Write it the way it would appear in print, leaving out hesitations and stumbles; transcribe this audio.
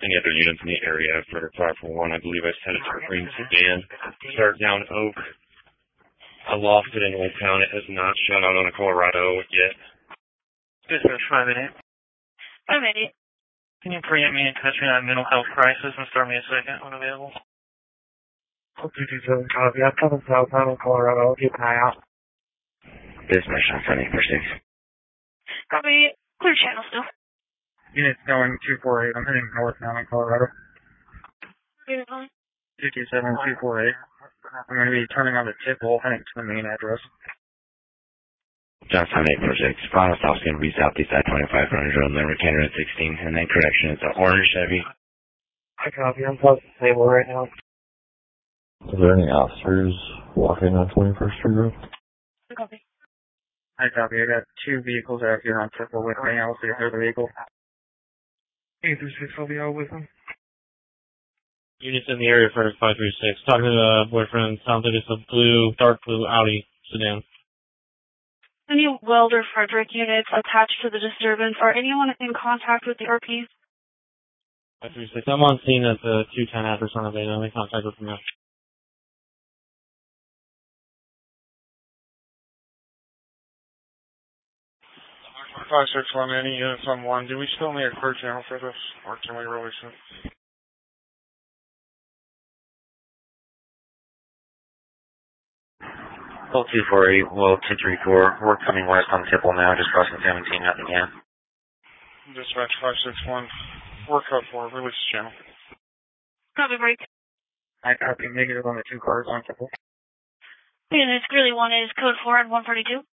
any other units in the area for 541. I believe I sent it to a green sedan. Start down Oak. I lost it in Old Town. It has not shut out on a Colorado yet. Dispatch 588. 588. Can you preempt me and catch me on mental health crisis and start me a second when available? 227 copy. I'm coming southbound in Colorado. Keep an eye out. Dispatch on 746. Copy. Clear channel still. Units going 248. I'm heading north now in Colorado. Unit calling. 227 248. I'm going to be turning on the tip hole, heading to the main address. John 7846. Final stop's going to be southeast I-25 on Limerick Canada 16, and then correction, it's an orange Chevy. I copy. I'm close to the table right now. Is there any officers walking on 21st Street Road? Copy. I copy. I got two vehicles out here on triple with me. I'll see if there's a vehicle. 836, I'll be out with them. Units in the area for 536. Talking to the boyfriend. Sounds like it's a dark blue Audi sedan. Any Welder Frederick units attached to the disturbance or anyone in contact with the RP? 536. I'm on scene at the 210 address on Aveda. Only contact with me. 561, any units on 1. Do we still need a clear channel for this, or can we release it? Full 248, well, 234. We're coming west on Tipple now, just crossing 17, nothing yet. Dispatch 561. We're code 4, release channel. Copy break. I copy negative on the two cars on Tipple. Units, Greeley 1 is code 4 and 142.